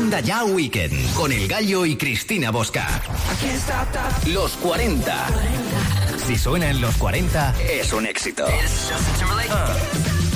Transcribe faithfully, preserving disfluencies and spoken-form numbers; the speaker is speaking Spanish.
Anda Ya Weekend con El Gallo y Cristina Bosca. Los cuarenta. Si suena en los cuarenta, es un éxito. Ah.